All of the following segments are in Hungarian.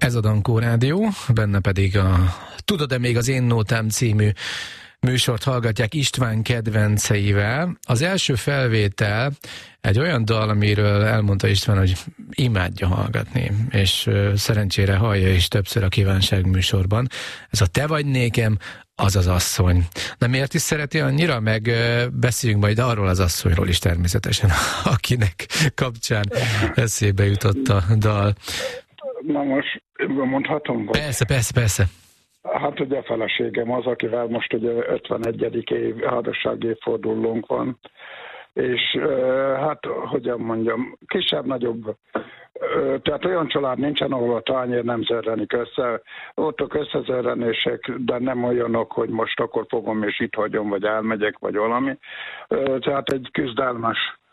Ez a Dankó Rádió, benne pedig a Tudod-e még az én nótám című műsort hallgatják István kedvenceivel. Az első felvétel egy olyan dal, amiről elmondta István, hogy imádja hallgatni, és szerencsére hallja is többször a Kívánság műsorban. Ez a Te vagy nékem, az az asszony. Na miért is szereti annyira? Meg beszéljünk majd arról az asszonyról is természetesen, akinek kapcsán eszébe jutott a dal. Na most mondhatom? Vagy? Persze. Hát ugye a feleségem az, akivel most ugye 51. házassági évfordulónk van, és hát, hogyan mondjam, kisebb-nagyobb, tehát olyan család nincsen, ahol a tányér nem zörrenik össze. Voltak összezörrenések, de nem olyanok, hogy most akkor fogom és itt hagyom, vagy elmegyek, vagy valami. Tehát egy küzdelmes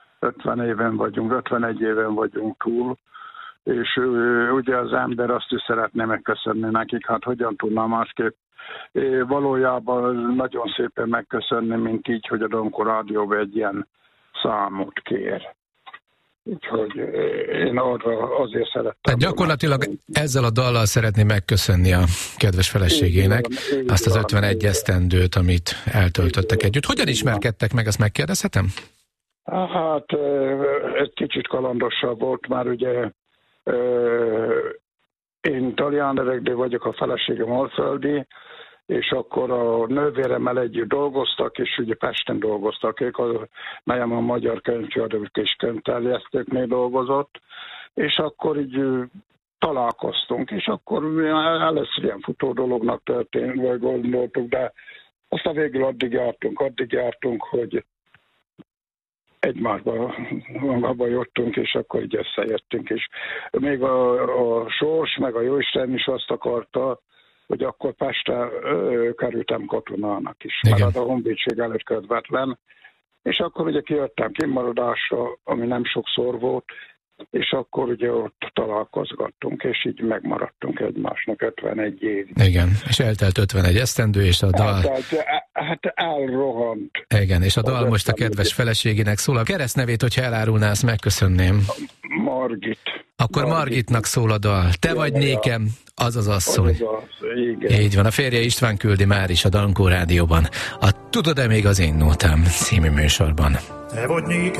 51 éven vagyunk túl, és ugye az ember azt is szeretné megköszönni nekik, hát hogyan tudna másképp. Valójában nagyon szépen megköszönni, mint így, hogy a Dankó Rádióban egy ilyen számot kér. Úgyhogy én arra azért szerettem. Tehát gyakorlatilag ezzel a dallal szeretném megköszönni a kedves feleségének azt az 51 esztendőt, amit eltöltöttek együtt. Hogyan ismerkedtek meg, azt megkérdezhetem? Hát egy kicsit kalandosabb volt, már ugye én talán eredetű vagyok, a feleségem alföldi, és akkor a nővéremmel együtt dolgoztak, és ugye Pesten dolgoztak, ők a Magyar Könyvkiadók és Könyvterjesztőknél dolgozott, és akkor így találkoztunk, és akkor először ilyen futó dolognak történt, vagy gondoltuk, de aztán végül addig jártunk, hogy egymásba jöttünk, és akkor így összejöttünk, és még a sors, meg a jóisten is azt akarta, hogy akkor Pestre kerültem katonának is, mert a honvédség előtt közvetlen, és akkor ugye kijöttem kimaradásra, ami nem sokszor volt, és akkor ugye ott találkozgattunk, és így megmaradtunk egymásnak 51 évig. Igen, és eltelt 51 esztendő, és a dal... Hát elrohant. Igen, és a dal most a kedves feleségének szól. A keresztnevét, hogyha elárulná, azt megköszönném. Margit. Akkor Margitnak szól a dal. Te vagy nékem, az az asszony. Igen. Így van, a férje István küldi már is a Dankó Rádióban. A Tudod-e még az én nótám című műsorban. Te vagy nékem.